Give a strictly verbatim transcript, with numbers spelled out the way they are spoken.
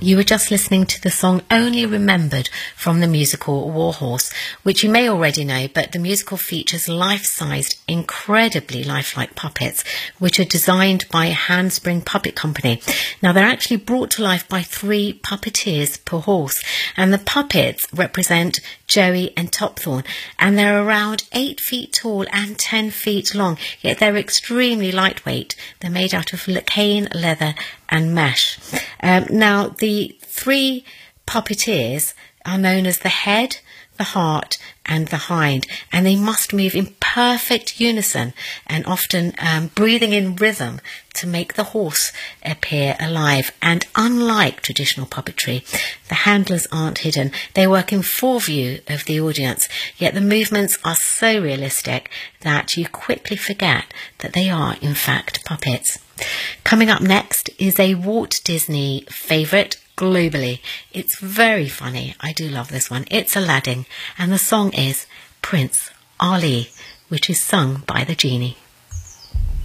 You were just listening to the song Only Remembered from the musical Warhorse, which you may already know, but the musical features life-sized, incredibly lifelike puppets, which are designed by Handspring Puppet Company. Now, they're actually brought to life by three puppeteers per horse, and the puppets represent Joey and Topthorn, and they're around eight feet tall and ten feet long, yet they're extremely lightweight. They're made out of cane, leather and mesh. Um, now, the three puppeteers are known as the head, the heart and the hind, and they must move in perfect unison and often um, breathing in rhythm to make the horse appear alive. And unlike traditional puppetry, the handlers aren't hidden. They work in full view of the audience, yet the movements are so realistic that you quickly forget that they are in fact puppets. Coming up next is a Walt Disney favourite globally. It's very funny. I do love this one. It's Aladdin, and the song is Prince Ali, which is sung by the genie.